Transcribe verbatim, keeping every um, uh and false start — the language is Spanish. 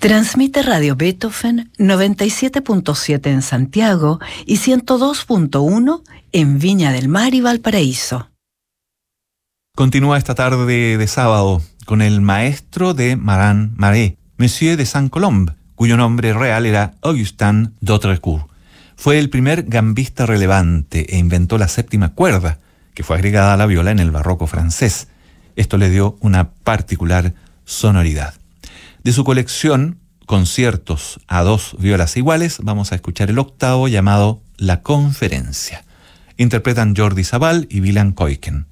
Transmite Radio Beethoven noventa y siete punto siete en Santiago y ciento dos punto uno en Viña del Mar y Valparaíso. Continúa esta tarde de sábado con el maestro de Marin Marais, Monsieur de Saint-Colombe, cuyo nombre real era Augustin d'Autrecourt. Fue el primer gambista relevante e inventó la séptima cuerda, que fue agregada a la viola en el barroco francés. Esto le dio una particular sonoridad. De su colección, conciertos a dos violas iguales, vamos a escuchar el octavo llamado La Conferencia. Interpretan Jordi Sabal y Willem Kooijken.